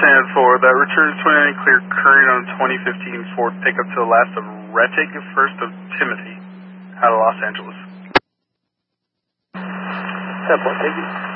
San 4, that returns 29 clear current on 2015 Ford pickup to the last of Rettig, 1st of Timothy, out of Los Angeles. 10-4, thank you.